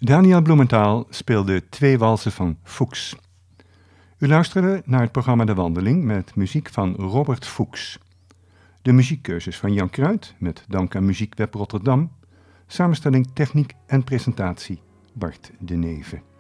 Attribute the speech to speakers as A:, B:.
A: Daniel Bloementaal speelde 2 walsen van Fuchs. U luisterde naar het programma De Wandeling met muziek van Robert Fuchs. De muziekkeuzes van Jan Kruid met dank aan Muziekweb Rotterdam. Samenstelling, techniek en presentatie Bart de Neve.